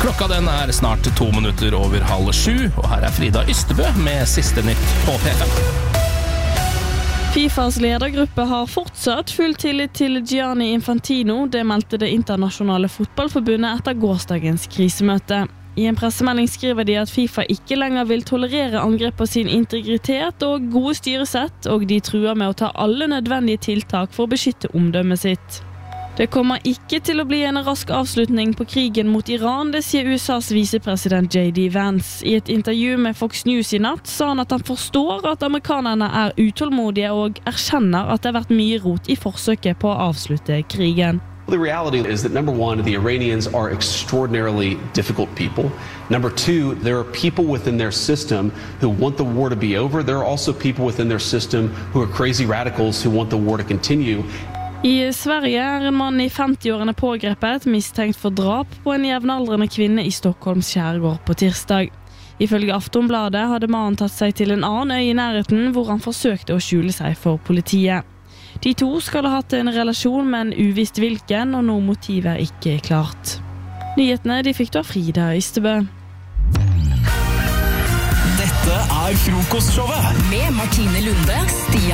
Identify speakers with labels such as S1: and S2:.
S1: Klokka den snart 2 minutter over 6:30, og her Frida Ystebø med siste nytt på P5.
S2: FIFAs ledergruppe har fortsatt full tillit til Gianni Infantino, det meldte det internasjonale fotballforbundet etter gårsdagens krisemøte. I en pressemelding skriver de at FIFA ikke lenger vil tolerere angrep på sin integritet og gode styresett, og de truer med å ta alle nødvendige tiltak for å beskytte omdømmet sitt. Det kommer ikke til å bli en rask avslutning på krigen mot Iran, det sier USAs visepresident J.D. Vance. I et intervju med Fox News i natt sa han at han forstår at amerikanerne utålmodige og erkjenner at det har vært mye rot i forsøket på å avslutte krigen.
S3: The reality is that number one, the Iranians are extraordinarily difficult people. Number two, there are people within their system who want the war to be over. There are also people within their system who are crazy radicals who want the war to continue.
S2: I Sverige en mann i 50-årene pågrepet, mistenkt for drap på en jevnaldrende kvinne i Stockholms skjærgård på tirsdag. Ifølge Aftonbladet hadde mannen tatt seg til en annen øy i nærheten, hvor han forsøkte å skjule seg for politiet. De to skal ha hatt en relasjon, men uvisst hvilken, og noe motiv ikke klart. Nyhetene de fikk du av Frida Ystebø.
S4: Dette frokostshowet
S5: med Martine Lunde, Stian